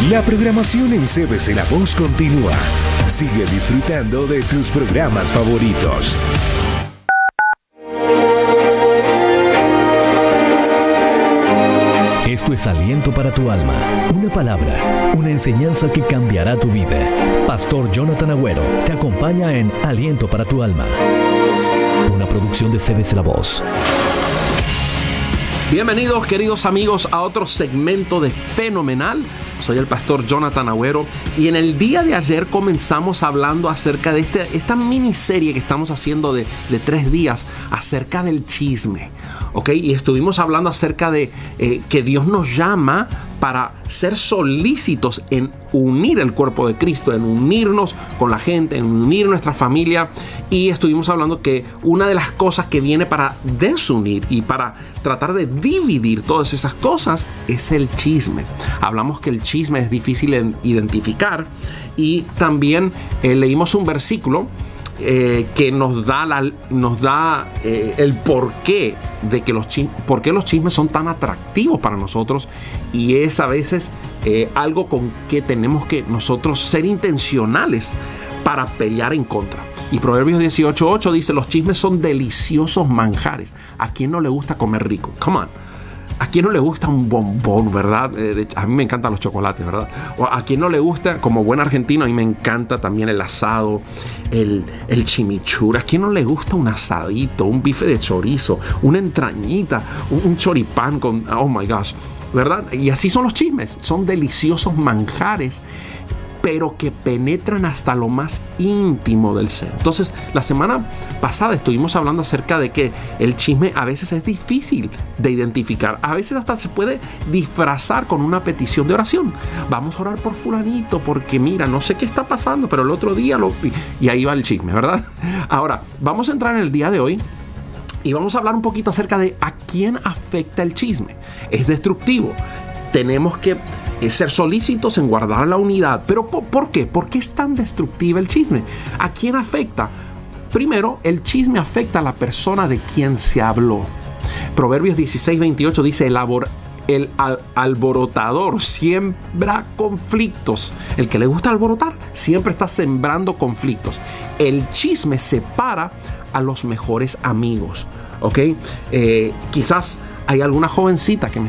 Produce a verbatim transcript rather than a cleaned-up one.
La programación en C B C La Voz continúa. Sigue disfrutando de tus programas favoritos. Esto es Aliento para tu alma, una palabra, una enseñanza que cambiará tu vida. Pastor Jonathan Agüero te acompaña en Aliento para tu alma, una producción de C B C La Voz. Bienvenidos, queridos amigos, a otro segmento de Fenomenal. Soy el pastor Jonathan Agüero y en el día de ayer comenzamos hablando acerca de este, esta miniserie que estamos haciendo de, de tres días acerca del chisme, ¿ok? Y estuvimos hablando acerca de eh, que Dios nos llama para ser solícitos en unir el cuerpo de Cristo, en unirnos con la gente, en unir nuestra familia. Y estuvimos hablando que una de las cosas que viene para desunir y para tratar de dividir todas esas cosas es el chisme. Hablamos que el chisme es difícil de identificar y también eh, leímos un versículo Eh, que nos da, la, nos da eh, el porqué de que los chismes, por qué los chismes son tan atractivos para nosotros, y es a veces eh, algo con que tenemos que nosotros ser intencionales para pelear en contra. Y Proverbios dieciocho ocho dice: los chismes son deliciosos manjares. ¿A quién no le gusta comer rico? Come on. ¿A quién no le gusta un bombón, verdad? Eh, a mí me encantan los chocolates, ¿verdad? O a quién no le gusta, como buen argentino, a mí me encanta también el asado, el, el chimichurri. ¿A quién no le gusta un asadito, un bife de chorizo, una entrañita, un, un choripán con, oh my gosh, ¿verdad? Y así son los chismes, son deliciosos manjares, pero que penetran hasta lo más íntimo del ser. Entonces, la semana pasada estuvimos hablando acerca de que el chisme a veces es difícil de identificar. A veces hasta se puede disfrazar con una petición de oración. Vamos a orar por fulanito porque mira, no sé qué está pasando, pero el otro día lo... Y ahí va el chisme, ¿verdad? Ahora, vamos a entrar en el día de hoy y vamos a hablar un poquito acerca de a quién afecta el chisme. Es destructivo. Tenemos que ser solícitos en guardar la unidad. ¿Pero por qué? ¿Por qué es tan destructivo el chisme? ¿A quién afecta? Primero, el chisme afecta a la persona de quien se habló. Proverbios dieciséis veintiocho dice: el, abor, el al, alborotador siembra conflictos. El que le gusta alborotar siempre está sembrando conflictos. El chisme separa a los mejores amigos, ¿ok? Eh, quizás hay alguna jovencita que me